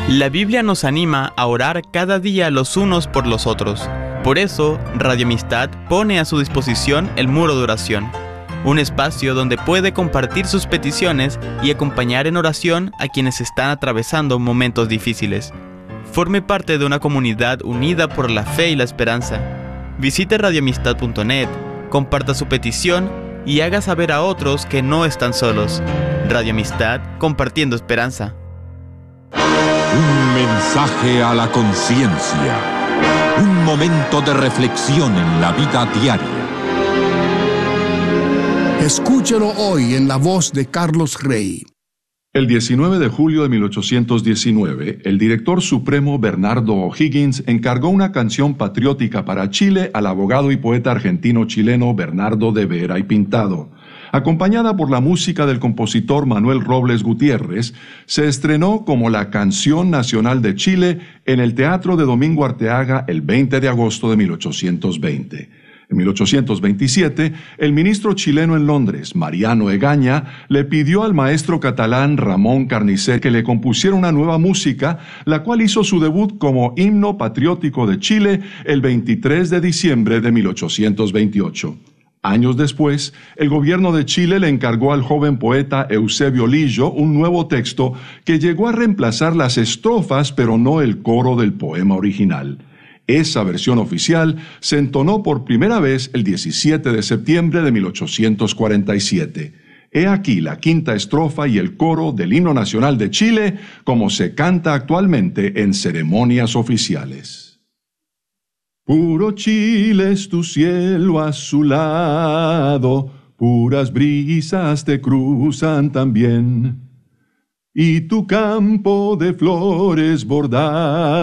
La Biblia nos anima a orar cada día los unos por los otros. Por eso, Radio Amistad pone a su disposición el muro de oración, un espacio donde puede compartir sus peticiones y acompañar en oración a quienes están atravesando momentos difíciles. Forme parte de una comunidad unida por la fe y la esperanza. Visite radioamistad.net, comparta su petición y haga saber a otros que no están solos. Radio Amistad, compartiendo esperanza. Un mensaje a la conciencia. Un momento de reflexión en la vida diaria. Escúchelo hoy en la voz de Carlos Rey. El 19 de julio de 1819, el director supremo Bernardo O'Higgins encargó una canción patriótica para Chile al abogado y poeta argentino-chileno Bernardo de Vera y Pintado. Acompañada por la música del compositor Manuel Robles Gutiérrez, se estrenó como la Canción Nacional de Chile en el Teatro de Domingo Arteaga el 20 de agosto de 1820. En 1827, el ministro chileno en Londres, Mariano Egaña, le pidió al maestro catalán Ramón Carnicer que le compusiera una nueva música, la cual hizo su debut como himno patriótico de Chile el 23 de diciembre de 1828. Años después, el gobierno de Chile le encargó al joven poeta Eusebio Lillo un nuevo texto que llegó a reemplazar las estrofas, pero no el coro del poema original. Esa versión oficial se entonó por primera vez el 17 de septiembre de 1847. He aquí la quinta estrofa y el coro del himno nacional de Chile, como se canta actualmente en ceremonias oficiales. Puro Chile es tu cielo azulado, puras brisas te cruzan también, y tu campo de flores bordado